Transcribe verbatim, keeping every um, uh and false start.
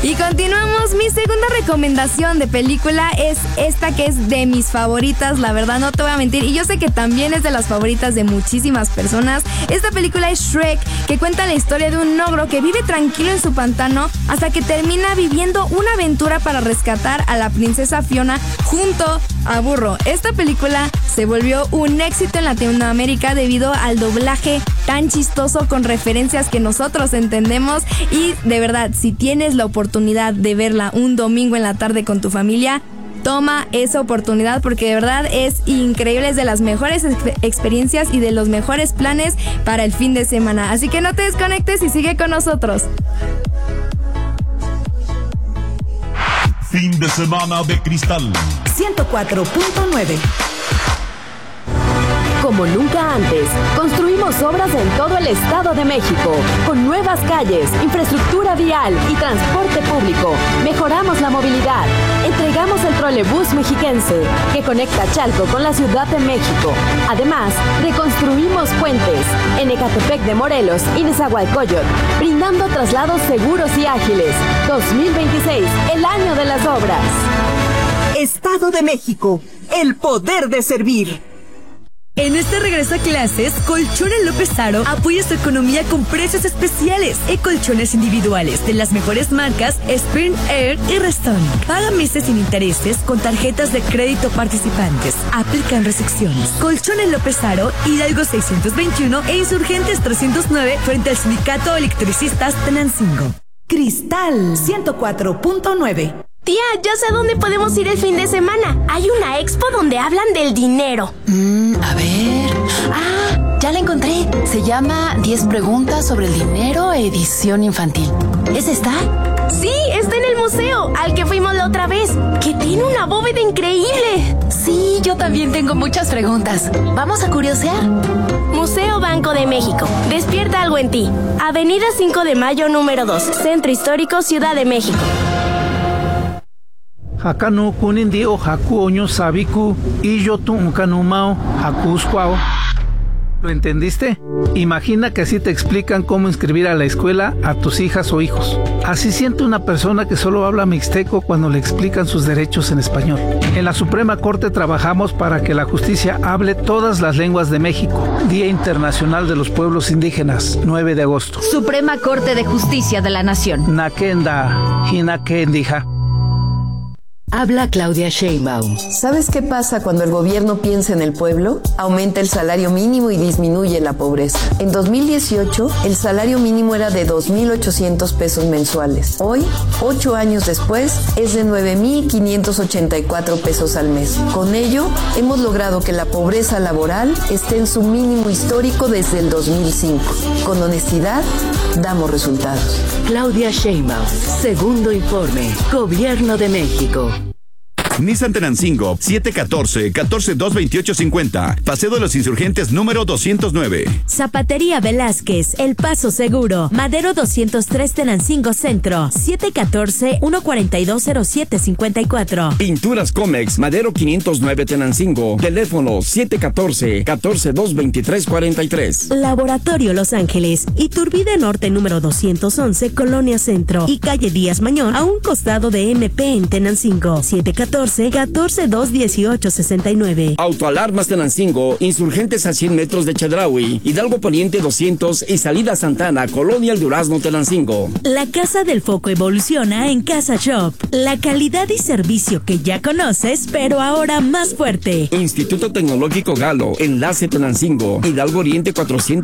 Y continuamos. Mi segunda recomendación de película es esta, que es de mis favoritas, la verdad no te voy a mentir, y yo sé que también es de las favoritas de muchísimas personas. Esta película es Shrek, que cuenta la historia de un ogro que vive tranquilo en su pantano hasta que termina viviendo una aventura para rescatar a la princesa Fiona junto a Burro. Esta película se volvió un éxito en Latinoamérica debido al doblaje tan chistoso con referencias que nosotros entendemos, y de verdad, si tienes la oportunidad de verla un domingo en la tarde con tu familia, toma esa oportunidad porque de verdad es increíble, es de las mejores ex- experiencias y de los mejores planes para el fin de semana. Así que no te desconectes y sigue con nosotros. Fin de semana de Cristal ciento cuatro punto nueve. Como nunca antes, construimos obras en todo el Estado de México, con nuevas calles, infraestructura vial y transporte público. Mejoramos la movilidad. Entregamos el trolebús mexiquense, que conecta Chalco con la Ciudad de México. Además, reconstruimos puentes en Ecatepec de Morelos y Nezahualcóyotl, brindando traslados seguros y ágiles. dos mil veintiséis, el año de las obras. Estado de México, el poder de servir. En este regreso a clases, Colchones López Aro apoya su economía con precios especiales en colchones individuales de las mejores marcas Spring Air y Restone. Paga meses sin intereses con tarjetas de crédito participantes. Aplican restricciones. Colchones López Aro, Hidalgo seiscientos veintiuno e Insurgentes trescientos nueve frente al Sindicato de Electricistas Tenancingo. Cristal ciento cuatro punto nueve. Tía, ya sé a dónde podemos ir el fin de semana. Hay una expo donde hablan del dinero. Mm, a ver... Ah, ya la encontré. Se llama diez preguntas sobre el dinero, edición infantil. ¿Es esta? Sí, está en el museo, al que fuimos la otra vez, que tiene una bóveda increíble. Sí, yo también tengo muchas preguntas. ¿Vamos a curiosear? Museo Banco de México. Despierta algo en ti. Avenida cinco de Mayo, número dos. Centro Histórico, Ciudad de México. Hakanu kunindi o haku oño sabiku y yo tu unkanumao hakusquao. ¿Lo entendiste? Imagina que así te explican cómo inscribir a la escuela a tus hijas o hijos. Así siente una persona que solo habla mixteco cuando le explican sus derechos en español. En la Suprema Corte trabajamos para que la justicia hable todas las lenguas de México. Día Internacional de los Pueblos Indígenas, nueve de agosto. Suprema Corte de Justicia de la Nación. Nakenda, hinakendija. Habla Claudia Sheinbaum. ¿Sabes qué pasa cuando el gobierno piensa en el pueblo? Aumenta el salario mínimo y disminuye la pobreza. En dos mil dieciocho, el salario mínimo era de dos mil ochocientos pesos mensuales. Hoy, ocho años después, es de nueve mil quinientos ochenta y cuatro pesos al mes. Con ello, hemos logrado que la pobreza laboral esté en su mínimo histórico desde el dos mil cinco. Con honestidad, damos resultados. Claudia Sheinbaum. Segundo informe. Gobierno de México. Nissan Tenancingo, siete uno cuatro, uno cuatro dos dos ocho cinco cero. Paseo de los Insurgentes número doscientos nueve. Zapatería Velázquez, El Paso Seguro. Madero doscientos tres Tenancingo Centro. siete uno cuatro, uno cuatro dos cero siete cinco cuatro. Pinturas Comex, Madero quinientos nueve Tenancingo. Teléfono siete uno cuatro, uno cuatro dos dos tres cuatro tres. Laboratorio Los Ángeles, Iturbide Norte número doscientos once, Colonia Centro. Y calle Díaz Mañón, a un costado de M P en Tenancingo. siete uno cuatro, uno cuatro dos uno ocho seis nueve. Autoalarmas Tenancingo, Insurgentes a cien metros de Chedraui, Hidalgo Poniente doscientos y Salida Santana, Colonia El Durazno, Tenancingo. La Casa del Foco evoluciona en Casa Shop. La calidad y servicio que ya conoces, pero ahora más fuerte. Instituto Tecnológico Galo, Enlace Tenancingo, Hidalgo Oriente cuatrocientos